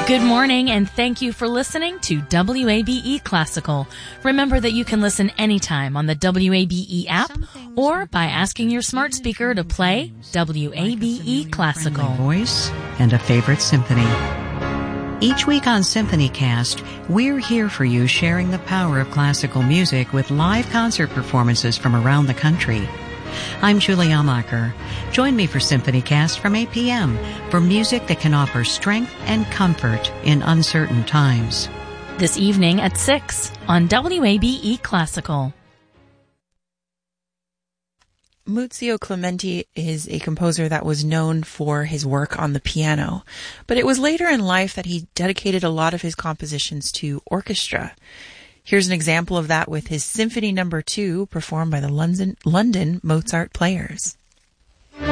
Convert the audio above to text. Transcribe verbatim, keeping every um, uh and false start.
Good morning, and thank you for listening to W A B E Classical. Remember that you can listen anytime on the W A B E app or by asking your smart speaker to play W A B E Classical. Voice and a favorite symphony. Each week on SymphonyCast, we're here for you sharing the power of classical music with live concert performances from around the country. I'm Julie Amacher. Join me for SymphonyCast from eight p.m. for music that can offer strength and comfort in uncertain times. This evening at six on W A B E Classical. Muzio Clementi is a composer that was known for his work on the piano, but it was later in life that he dedicated a lot of his compositions to orchestra. Here's an example of that with his Symphony Number Two, performed by the London, London Mozart Players.